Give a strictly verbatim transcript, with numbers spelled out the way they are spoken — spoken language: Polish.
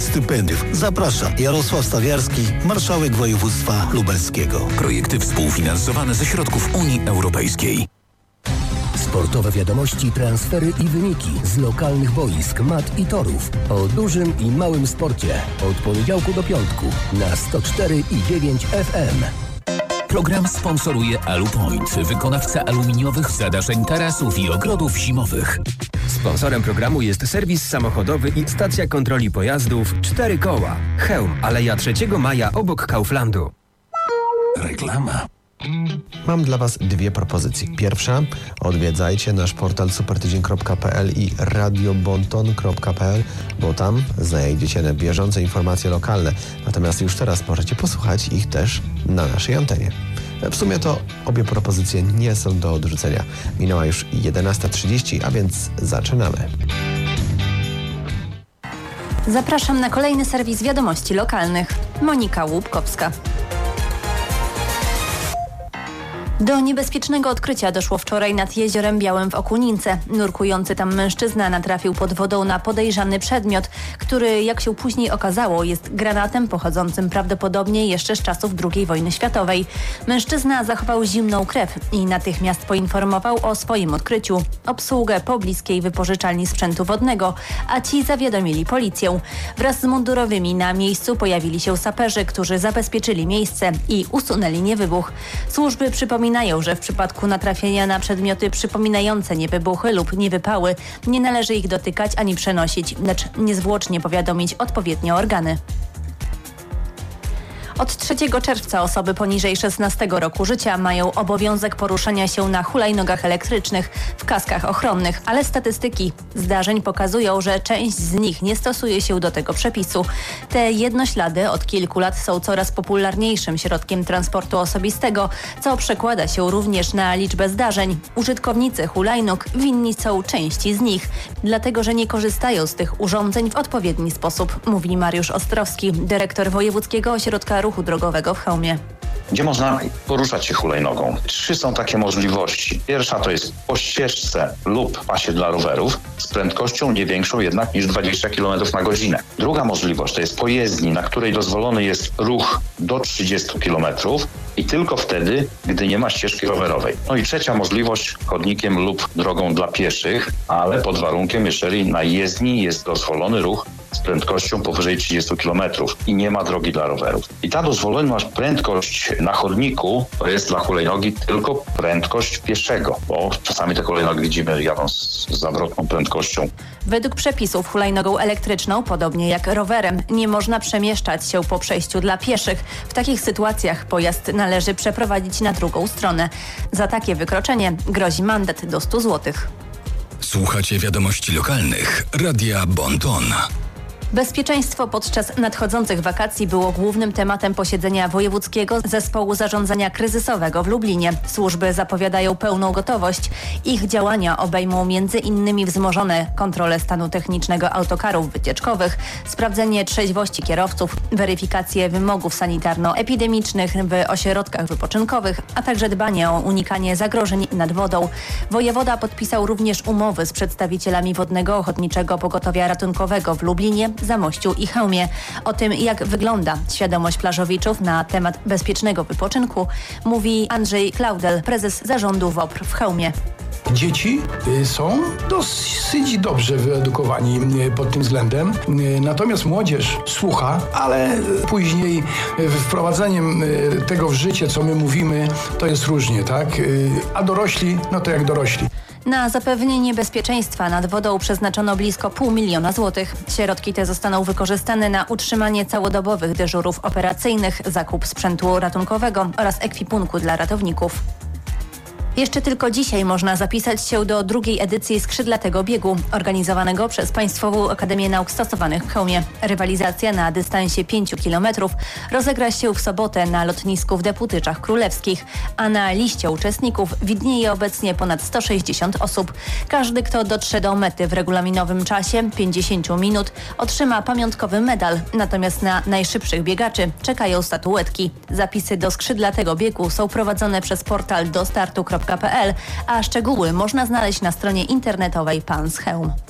stypendiów. Zapraszam. Jarosław Stawiarski, marszałek województwa lubelskiego. Projekty współfinansowane ze środków Unii Europejskiej. Sportowe wiadomości, transfery i wyniki z lokalnych boisk, mat i torów. O dużym i małym sporcie. Od poniedziałku do piątku na sto cztery i dziewięć F M. Program sponsoruje Alupoint, wykonawca aluminiowych zadaszeń tarasów i ogrodów zimowych. Sponsorem programu jest serwis samochodowy i stacja kontroli pojazdów Cztery Koła. Chełm, Aleja trzeciego maja obok Kauflandu. Reklama. Mam dla Was dwie propozycje. Pierwsza, odwiedzajcie nasz portal supertydzień kropka p l i radiobonton kropka p l, bo tam znajdziecie na bieżące informacje lokalne. Natomiast już teraz możecie posłuchać ich też na naszej antenie. W sumie to obie propozycje nie są do odrzucenia. Minęła już jedenasta trzydzieści, a więc zaczynamy. Zapraszam na kolejny serwis wiadomości lokalnych. Monika Łupkowska. Do niebezpiecznego odkrycia doszło wczoraj nad Jeziorem Białym w Okunince. Nurkujący tam mężczyzna natrafił pod wodą na podejrzany przedmiot, który, jak się później okazało, jest granatem pochodzącym prawdopodobnie jeszcze z czasów drugiej wojny światowej. Mężczyzna zachował zimną krew i natychmiast poinformował o swoim odkryciu obsługę pobliskiej wypożyczalni sprzętu wodnego, a ci zawiadomili policję. Wraz z mundurowymi na miejscu pojawili się saperzy, którzy zabezpieczyli miejsce i usunęli niewybuch. Służby przypominają, że w przypadku natrafienia na przedmioty przypominające niewybuchy lub niewypały nie należy ich dotykać ani przenosić, lecz niezwłocznie powiadomić odpowiednie organy. Od trzeciego czerwca osoby poniżej szesnastego roku życia mają obowiązek poruszania się na hulajnogach elektrycznych w kaskach ochronnych, ale statystyki zdarzeń pokazują, że część z nich nie stosuje się do tego przepisu. Te jednoślady od kilku lat są coraz popularniejszym środkiem transportu osobistego, co przekłada się również na liczbę zdarzeń. Użytkownicy hulajnóg winni są części z nich, dlatego że nie korzystają z tych urządzeń w odpowiedni sposób, mówi Mariusz Ostrowski, dyrektor Wojewódzkiego Ośrodka Ruchu Drogowego w Chełmie. Gdzie można poruszać się hulajnogą? Trzy są takie możliwości. Pierwsza to jest po ścieżce lub pasie dla rowerów z prędkością nie większą jednak niż dwadzieścia kilometrów na godzinę. Druga możliwość to jest po jezdni, na której dozwolony jest ruch do trzydziestu kilometrów i tylko wtedy, gdy nie ma ścieżki rowerowej. No i trzecia możliwość chodnikiem lub drogą dla pieszych, ale pod warunkiem, jeżeli na jezdni jest dozwolony ruch z prędkością powyżej trzydziestu kilometrów i nie ma drogi dla rowerów. I ta dozwolona prędkość na chodniku to jest dla hulajnogi tylko prędkość pieszego, bo czasami te hulajnogi widzimy jadą z zawrotną prędkością. Według przepisów hulajnogą elektryczną, podobnie jak rowerem, nie można przemieszczać się po przejściu dla pieszych. W takich sytuacjach pojazd należy przeprowadzić na drugą stronę. Za takie wykroczenie grozi mandat do stu złotych. Słuchacie wiadomości lokalnych Radia Bonton. Bezpieczeństwo podczas nadchodzących wakacji było głównym tematem posiedzenia Wojewódzkiego Zespołu Zarządzania Kryzysowego w Lublinie. Służby zapowiadają pełną gotowość. Ich działania obejmą między innymi wzmożone kontrole stanu technicznego autokarów wycieczkowych, sprawdzenie trzeźwości kierowców, weryfikację wymogów sanitarno-epidemicznych w ośrodkach wypoczynkowych, a także dbanie o unikanie zagrożeń nad wodą. Wojewoda podpisał również umowy z przedstawicielami Wodnego Ochotniczego Pogotowia Ratunkowego w Lublinie, Zamościu i Chełmie. O tym, jak wygląda świadomość plażowiczów na temat bezpiecznego wypoczynku, mówi Andrzej Klaudel, prezes zarządu W O P R w Chełmie. Dzieci są dosyć dobrze wyedukowani pod tym względem, natomiast młodzież słucha, ale później wprowadzeniem tego w życie, co my mówimy, to jest różnie, tak? A dorośli, no to jak dorośli. Na zapewnienie bezpieczeństwa nad wodą przeznaczono blisko pół miliona złotych. Środki te zostaną wykorzystane na utrzymanie całodobowych dyżurów operacyjnych, zakup sprzętu ratunkowego oraz ekwipunku dla ratowników. Jeszcze tylko dzisiaj można zapisać się do drugiej edycji skrzydlatego biegu organizowanego przez Państwową Akademię Nauk Stosowanych w Chełmie. Rywalizacja na dystansie pięciu kilometrów rozegra się w sobotę na lotnisku w Deputyczach Królewskich, a na liście uczestników widnieje obecnie ponad sto sześćdziesiąt osób. Każdy, kto dotrze do mety w regulaminowym czasie pięćdziesięciu minut, otrzyma pamiątkowy medal, natomiast na najszybszych biegaczy czekają statuetki. Zapisy do skrzydlatego biegu są prowadzone przez portal dostartu kropka p l, a szczegóły można znaleźć na stronie internetowej Pan z Chełm.